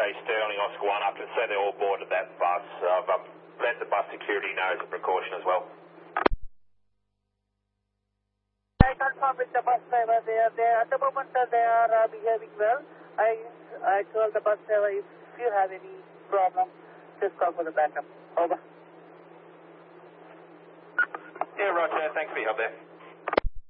say Sterling Oscar 1 up and say they're all boarded that bus. I've let the bus security know as a precaution as well. I confirm with the bus driver. They are at the moment they are behaving well. I told the bus driver if you have any problem, just call for the backup. Over. Yeah, Roger. Thanks for your help there.